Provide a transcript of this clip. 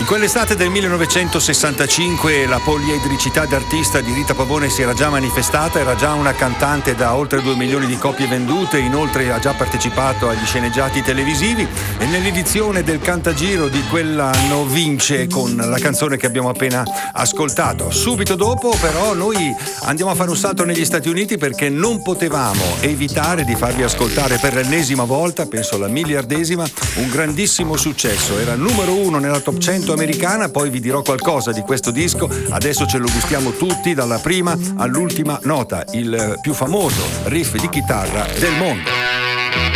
quell'estate del 1965 la poliedricità d'artista di Rita Pavone si era già manifestata, era già una cantante da oltre 2 milioni di copie vendute, inoltre ha già partecipato agli sceneggiati televisivi e nell'edizione del Cantagiro di quell'anno vince con la canzone che abbiamo appena ascoltato. Subito dopo però noi andiamo a fare un salto negli Stati Uniti perché non potevamo evitare di farvi ascoltare per l'ennesima volta, penso la miliardesima, un grandissimo successo. Era numero 1 nella top 100 americana, poi vi dirò qualcosa di questo disco, adesso ce lo gustiamo tutti dalla prima all'ultima nota, il più famoso riff di chitarra del mondo.